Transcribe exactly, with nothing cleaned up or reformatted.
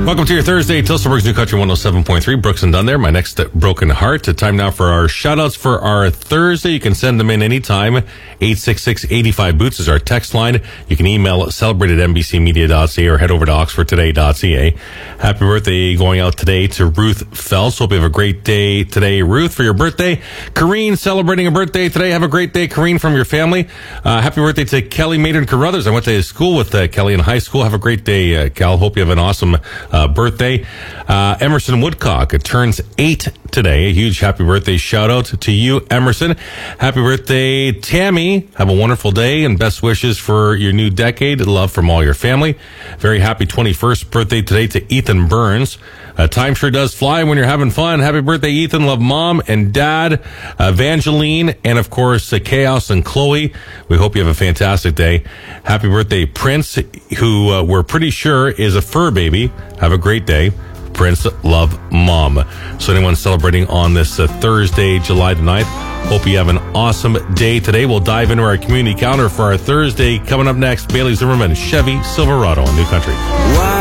Welcome to your Thursday, Tilsonburg's New Country one oh seven point three. Brooks and Dunn there. My next uh, broken heart. Time now for our shout-outs for our Thursday. You can send them in anytime. eight six six, eight five, boots is our text line. You can email celebrate at n b c media dot c a or head over to oxford today dot c a. Happy birthday going out today to Ruth Phelps. Hope you have a great day today, Ruth, for your birthday. Corrine celebrating a birthday today. Have a great day, Corine, from your family. Uh, happy birthday to Kelly Maynard Carruthers. I went to school with uh, Kelly in high school. Have a great day, uh, Cal. Hope you have an awesome uh, birthday. Uh, Emerson Woodcock it turns eight today. A huge happy birthday shout out to you, Emerson. Happy birthday, Tammy. Have a wonderful day and best wishes for your new decade. Love from all your family. Very happy twenty-first birthday today to Ethan Burns. Uh, time sure does fly when you're having fun. Happy birthday, Ethan. Love mom and dad, uh, Evangeline, and of course, uh, Chaos and Chloe. We hope you have a fantastic day. Happy birthday, Prince, who uh, we're pretty sure is a fur baby. Have a great day. Prince, love mom. So anyone celebrating on this uh, Thursday, July the ninth, hope you have an awesome day today. We'll dive into our community calendar for our Thursday. Coming up next, Bailey Zimmerman, Chevy Silverado in New Country. Wow.